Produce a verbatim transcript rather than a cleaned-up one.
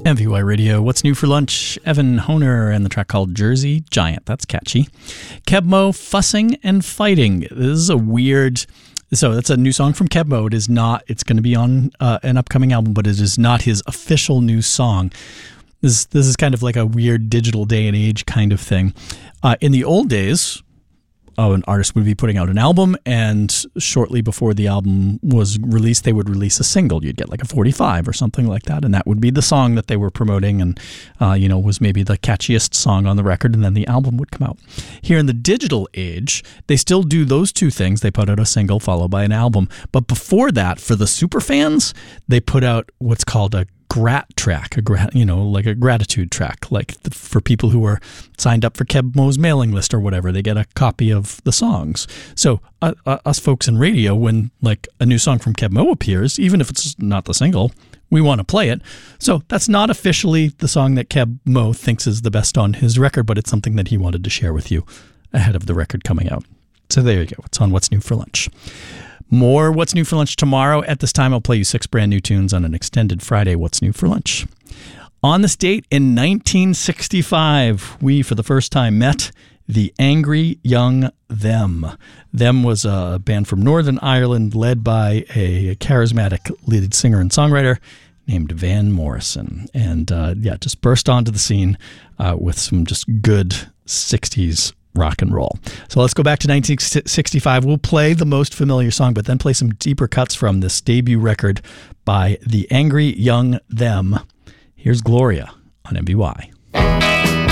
M V Y Radio, what's new for lunch? Evan Honer and the track called Jersey Giant. That's catchy. Keb' Mo', Fussing and Fighting. This is a weird... So that's a new song from Keb' Mo'. It is not... It's going to be on uh, an upcoming album, but it is not his official new song. This, this is kind of like a weird digital day and age kind of thing. Uh, in the old days... Oh, an artist would be putting out an album, and shortly before the album was released, they would release a single. You'd get like a forty-five or something like that, and that would be the song that they were promoting, and uh, you know, was maybe the catchiest song on the record, and then the album would come out. Here in the digital age, they still do those two things. They put out a single followed by an album, but before that, for the super fans, they put out what's called a grat track, a grat, you know, like a gratitude track, like the, for people who are signed up for Keb' Mo''s mailing list or whatever, they get a copy of the songs. So uh, uh, us folks in radio, when like a new song from Keb' Mo' appears, even if it's not the single, we want to play it. So that's not officially the song that Keb' Mo' thinks is the best on his record, but it's something that he wanted to share with you ahead of the record coming out. So there you go. It's on What's New for Lunch. More What's New for Lunch tomorrow. At this time, I'll play you six brand new tunes on an extended Friday What's New for Lunch. On this date in nineteen sixty-five, we, for the first time, met the Angry Young Them. Them was a band from Northern Ireland led by a charismatic lead singer and songwriter named Van Morrison. And uh, yeah, just burst onto the scene uh, with some just good sixties rock and roll. So let's go back to nineteen sixty-five. We'll play the most familiar song, but then play some deeper cuts from this debut record by the Angry Young Them. Here's Gloria on M V Y.